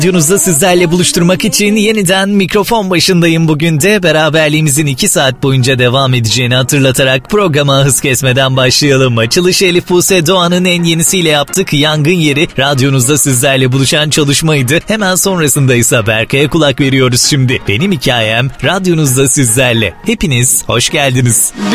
Radyonuzda sizlerle buluşturmak için yeniden mikrofon başındayım bugün de. Beraberliğimizin 2 saat boyunca devam edeceğini hatırlatarak programa hız kesmeden başlayalım. Açılışı Elif Buse Doğan'ın en yenisiyle yaptık. Yangın Yeri radyonuzda sizlerle buluşan çalışmaydı. Hemen sonrasında ise Berkay'a kulak veriyoruz şimdi. Benim hikayem radyonuzda sizlerle. Hepiniz hoş geldiniz.